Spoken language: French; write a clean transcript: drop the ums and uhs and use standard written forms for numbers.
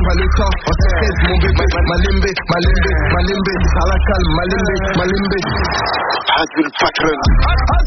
pas le temps. On s'aide mon bébé, malimbe, malimbe, malimbe, à la calme, malimbe, malimbe. Hadul Patron.